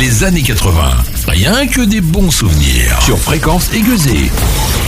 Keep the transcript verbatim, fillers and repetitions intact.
les années quatre-vingts. Rien que des bons souvenirs sur Fréquence Aiguisée.